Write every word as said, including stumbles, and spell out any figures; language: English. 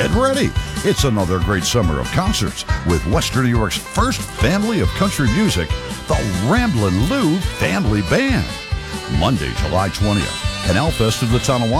Get ready. It's another great summer of concerts with Western New York's first family of country music, the Ramblin' Lou Family Band. Monday, July twentieth, Canal Fest of the Tonawanda.